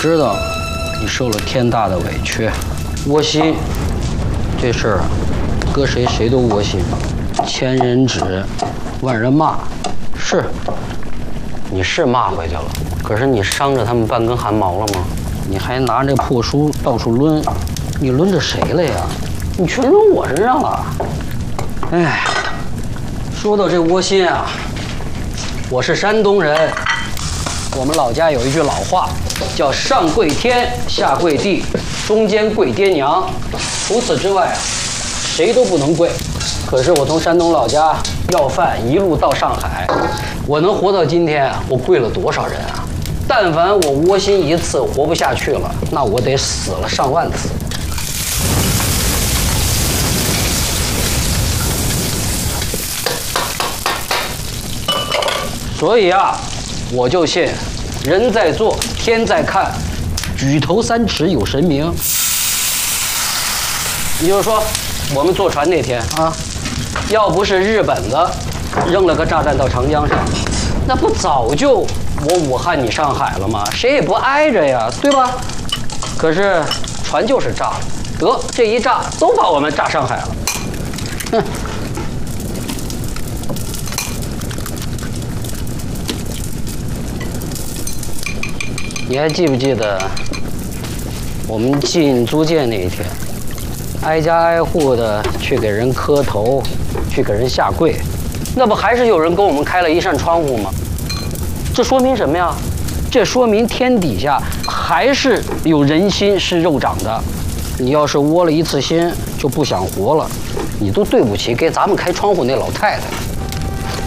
知道你受了天大的委屈，窝心，这事儿搁谁谁都窝心，千人指，万人骂，是，你是骂回去了，可是你伤着他们半根汗毛了吗？你还拿这破书到处抡，你抡着谁了呀？你全抡我身上了。哎，说到这窝心啊，我是山东人，我们老家有一句老话，叫上跪天，下跪地，中间跪爹娘，除此之外啊，谁都不能跪。可是我从山东老家要饭一路到上海，我能活到今天，我跪了多少人啊？但凡我窝心一次活不下去了，那我得死了上万次。所以啊，我就信人在做，天在看，举头三尺有神明。你就说我们坐船那天啊，要不是日本子扔了个炸弹到长江上，那不早就我武汉你上海了吗？谁也不挨着呀，对吧？可是船就是炸了，得这一炸都把我们炸上海了。哼。你还记不记得我们进租界那一天，挨家挨户的去给人磕头，去给人下跪，那不还是有人给我们开了一扇窗户吗？这说明什么呀？这说明天底下还是有人心是肉长的。你要是窝了一次心就不想活了，你都对不起给咱们开窗户那老太太。